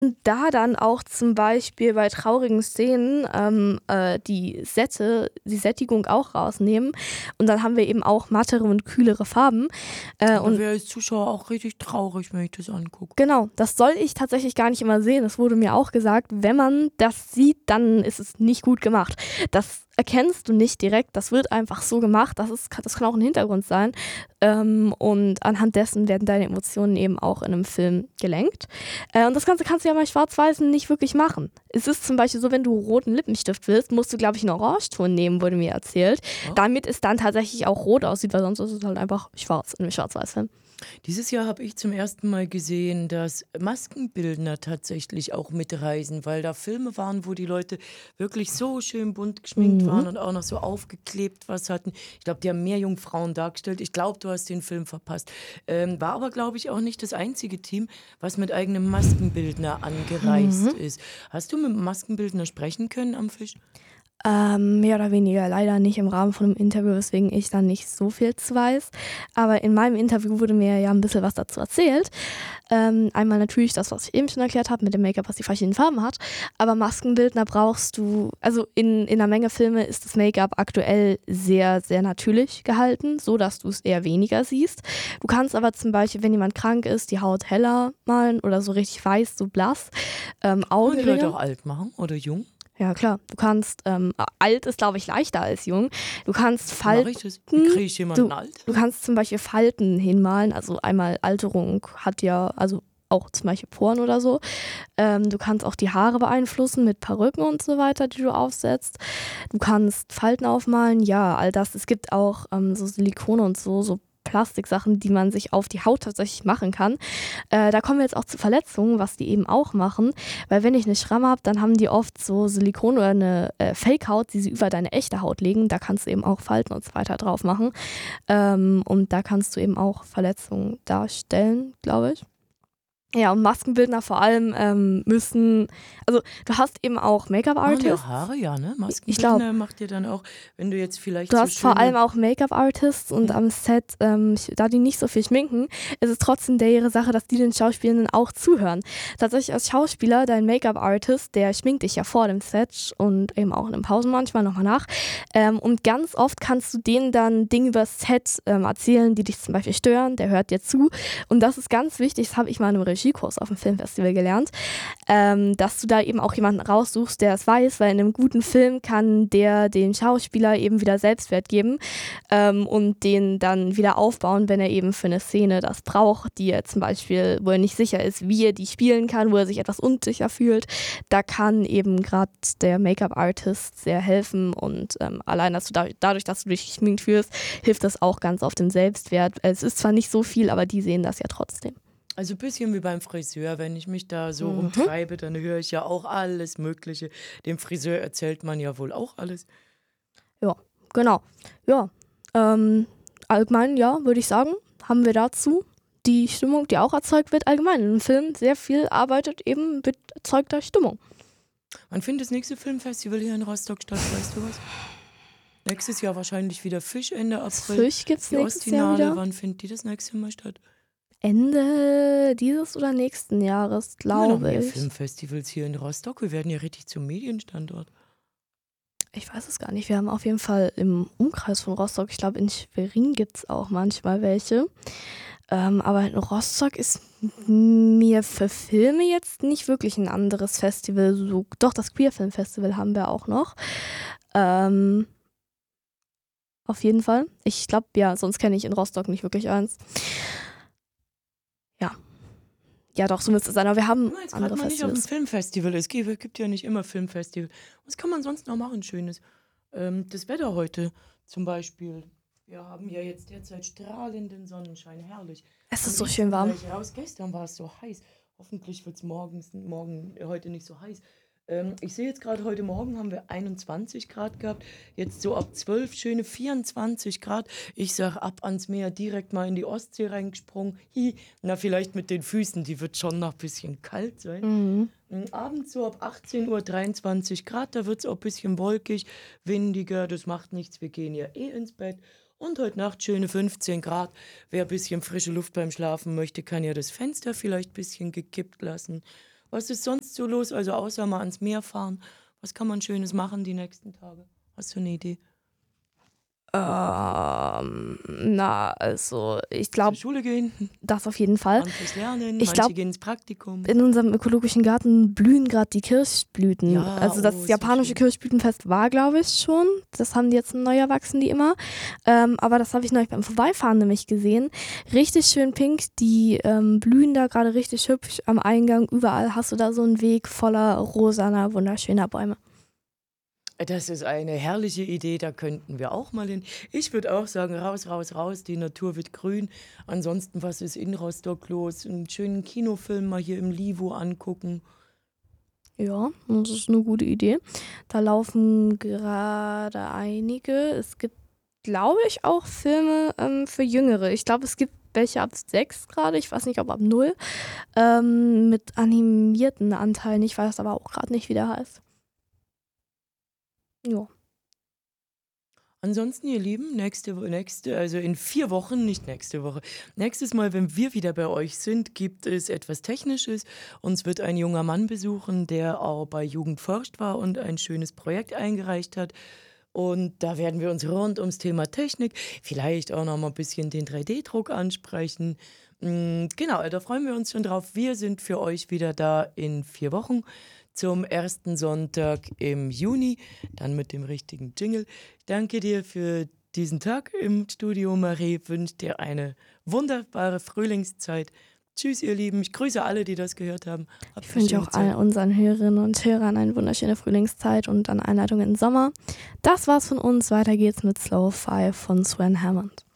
Da dann auch zum Beispiel bei traurigen Szenen die Sättigung auch rausnehmen und dann haben wir eben auch mattere und kühlere Farben. Aber Und wäre als Zuschauer auch richtig traurig, wenn ich das angucke. genau, das soll ich tatsächlich gar nicht immer sehen. Das wurde mir auch gesagt, wenn man das sieht, dann ist es nicht gut gemacht. Das erkennst du nicht direkt, das wird einfach so gemacht, das kann auch ein Hintergrund sein. Und anhand dessen werden deine Emotionen eben auch in einem Film gelenkt. Und das Ganze kannst du ja bei Schwarz-Weiß nicht wirklich machen. Es ist zum Beispiel so, wenn du roten Lippenstift willst, musst du, glaube ich, einen Orangeton nehmen, wurde mir erzählt. Oh. Damit es dann tatsächlich auch rot aussieht, weil sonst ist es halt einfach schwarz in einem Schwarz-Weiß-Film. Dieses Jahr habe ich zum ersten Mal gesehen, dass Maskenbildner tatsächlich auch mitreisen, weil da Filme waren, wo die Leute wirklich so schön bunt geschminkt waren und auch noch so aufgeklebt was hatten. Ich glaube, die haben mehr Jungfrauen dargestellt. Ich glaube, du hast den Film verpasst. War aber, glaube ich, auch nicht das einzige Team, was mit eigenem Maskenbildner angereist ist. Hast du mit einem Maskenbildner sprechen können am Fisch? Mehr oder weniger leider nicht im Rahmen von einem Interview, weswegen ich da nicht so viel zu weiß. Aber in meinem Interview wurde mir ja ein bisschen was dazu erzählt. Einmal natürlich das, was ich eben schon erklärt habe, mit dem Make-up, was die verschiedenen Farben hat. Aber Maskenbildner brauchst du, also in einer Menge Filme ist das Make-up aktuell sehr, sehr natürlich gehalten, so dass du es eher weniger siehst. Du kannst aber zum Beispiel, wenn jemand krank ist, die Haut heller malen oder so richtig weiß, so blass. Kann man die Augenringe. Leute auch alt machen oder jung? Ja, klar. Du kannst, alt ist, glaube ich, leichter als jung. Du kannst Wie mache Falten. ich das? Wie kriege ich jemanden alt? Du kannst zum Beispiel Falten hinmalen. Also einmal Alterung hat ja, also auch zum Beispiel Poren oder so. Du kannst auch die Haare beeinflussen mit Perücken und so weiter, die du aufsetzt. Du kannst Falten aufmalen. Ja, all das. Es gibt auch so Silikone und so Plastiksachen, die man sich auf die Haut tatsächlich machen kann. Da kommen wir jetzt auch zu Verletzungen, was die eben auch machen. Weil wenn ich eine Schramme habe, dann haben die oft so Silikon oder eine Fake-Haut, die sie über deine echte Haut legen. Da kannst du eben auch Falten und so weiter drauf machen. Und da kannst du eben auch Verletzungen darstellen, glaube ich. Ja, und Maskenbildner vor allem müssen, also du hast eben auch Machen die Make-up-Artists. auch Haare? Ja, ne? Ich Maskenbildner glaube, macht ihr dann auch, wenn du jetzt vielleicht du so hast vor allem schöne... auch Make-up-Artists und am Set, da die nicht so viel schminken, ist es trotzdem der ihre Sache, dass die den Schauspielenden auch zuhören. Tatsächlich als Schauspieler, dein Make-up-Artist, der schminkt dich ja vor dem Set und eben auch in den Pausen manchmal nochmal nach. Und ganz oft kannst du denen dann Dinge über das Set erzählen, die dich zum Beispiel stören. Der hört dir zu. Und das ist ganz wichtig, das habe ich mal in einem Regiekurs auf dem Filmfestival gelernt, dass du da eben auch jemanden raussuchst, der es weiß, weil in einem guten Film kann der den Schauspieler eben wieder Selbstwert geben und den dann wieder aufbauen, wenn er eben für eine Szene das braucht, die er zum Beispiel, wo er nicht sicher ist, wie er die spielen kann, wo er sich etwas unsicher fühlt. Da kann eben gerade der Make-up-Artist sehr helfen und allein, dass du dadurch, dass du dich geschminkt fühlst, hilft das auch ganz auf den Selbstwert. Es ist zwar nicht so viel, aber die sehen das ja trotzdem. Also ein bisschen wie beim Friseur, wenn ich mich da so rumtreibe, dann höre ich ja auch alles Mögliche. Dem Friseur erzählt man ja wohl auch alles. Ja, genau. Ja, allgemein, ja, würde ich sagen, haben wir dazu die Stimmung, die auch erzeugt wird, allgemein in einem Film sehr viel arbeitet eben mit erzeugter Stimmung. Wann findet das nächste Filmfestival hier in Rostock statt, weißt du was? Nächstes Jahr wahrscheinlich wieder Fisch Ende April. Fisch gibt's Die nächstes Jahr Ostinale, wieder. wann findet die das nächste Mal statt? Ende dieses oder nächsten Jahres, Noch glaube mehr ich. Filmfestivals hier in Rostock. Wir werden ja richtig zum Medienstandort. Ich weiß es gar nicht. Wir haben auf jeden Fall im Umkreis von Rostock, ich glaube in Schwerin gibt es auch manchmal welche. Aber in Rostock ist mir für Filme jetzt nicht wirklich ein anderes Festival. So, doch, das Queerfilm-Festival haben wir auch noch. Auf jeden Fall. Ich glaube, ja, sonst kenne ich in Rostock nicht wirklich eins. Ja. Ja, doch, so müsste es sein. Aber wir haben Jetzt andere gerade mal nicht auf dem Festivals. Filmfestival. Es gibt ja nicht immer Filmfestival. Was kann man sonst noch machen, Schönes? Das Wetter heute zum Beispiel. Wir haben ja jetzt derzeit strahlenden Sonnenschein. Herrlich. Es ist Am so schön warm. liebsten gleich raus. Gestern war es so heiß. Hoffentlich wird es morgen heute nicht so heiß. Ich sehe jetzt gerade, heute Morgen haben wir 21 Grad gehabt. Jetzt so ab 12 schöne 24 Grad. Ich sage ab ans Meer, direkt mal in die Ostsee reingesprungen. Na, vielleicht mit den Füßen, die wird schon noch ein bisschen kalt sein. Abends so ab 18 Uhr 23 Grad, da wird es auch ein bisschen wolkig, windiger, das macht nichts, wir gehen ja ins Bett. Und heute Nacht schöne 15 Grad. Wer ein bisschen frische Luft beim Schlafen möchte, kann ja das Fenster vielleicht ein bisschen gekippt lassen. Was ist sonst so los? Also außer mal ans Meer fahren. Was kann man Schönes machen die nächsten Tage? Hast du eine Idee? Also ich Zur glaube, Schule gehen, das auf jeden Fall. manches lernen, Ich manche glaube, gehen ins Praktikum. in unserem ökologischen Garten blühen gerade die Kirschblüten. Ja, Also das oh, ist so japanische schön. Kirschblütenfest war, glaube ich, schon. Das haben die jetzt neu erwachsen, die immer. Aber das habe ich neulich beim Vorbeifahren nämlich gesehen. Richtig schön pink, die blühen da gerade richtig hübsch am Eingang. Überall hast du da so einen Weg voller rosaner, wunderschöner Bäume. Das ist eine herrliche Idee, da könnten wir auch mal hin. Ich würde auch sagen, raus, raus, raus, die Natur wird grün. Ansonsten, was ist in Rostock los? Einen schönen Kinofilm mal hier im Livo angucken. Ja, das ist eine gute Idee. Da laufen gerade einige. Es gibt, glaube ich, auch Filme für Jüngere. Ich glaube, es gibt welche ab 6 gerade. Ich weiß nicht, ob ab 0. Mit animierten Anteilen. Ich weiß aber auch gerade nicht, wie der heißt. Ja. Ansonsten, ihr Lieben, also in 4 Wochen, nicht nächste Woche, nächstes Mal, wenn wir wieder bei euch sind, gibt es etwas Technisches. Uns wird ein junger Mann besuchen, der auch bei Jugend forscht war und ein schönes Projekt eingereicht hat. Und da werden wir uns rund ums Thema Technik, vielleicht auch noch mal ein bisschen den 3D-Druck ansprechen. Genau, da freuen wir uns schon drauf. Wir sind für euch wieder da in 4 Wochen zum ersten Sonntag im Juni, dann mit dem richtigen Jingle. Ich danke dir für diesen Tag im Studio, Marie. Wünsche dir eine wunderbare Frühlingszeit. Tschüss, ihr Lieben. Ich grüße alle, die das gehört haben. Habt Ich eine wünsche schöne auch allen Zeit. unseren Hörerinnen und Hörern eine wunderschöne Frühlingszeit und dann Einleitung in den Sommer. Das war's von uns. Weiter geht's mit Slow 5 von Sven Hammond.